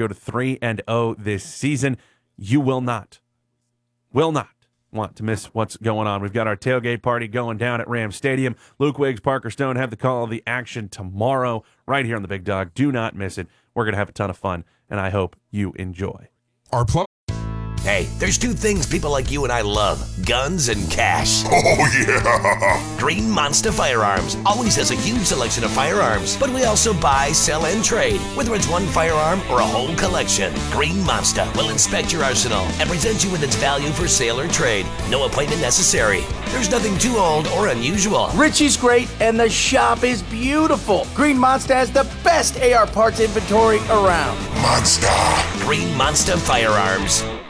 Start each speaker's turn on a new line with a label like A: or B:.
A: go to 3-0 this season. You will not want to miss what's going on. We've got our tailgate party going down at Rams Stadium. Luke Wiggs, Parker Stone have the call of the action tomorrow right here on the Big Dog. Do not miss it. We're going to have a ton of fun, and I hope you enjoy.
B: Hey, there's two things people like you and I love: guns and cash.
C: Oh, yeah!
B: Green Monster Firearms always has a huge selection of firearms, but we also buy, sell, and trade, whether it's one firearm or a whole collection. Green Monster will inspect your arsenal and present you with its value for sale or trade. No appointment necessary. There's nothing too old or unusual.
D: Richie's great, and the shop is beautiful. Green Monster has the best AR parts inventory around.
C: Monster!
B: Green Monster Firearms.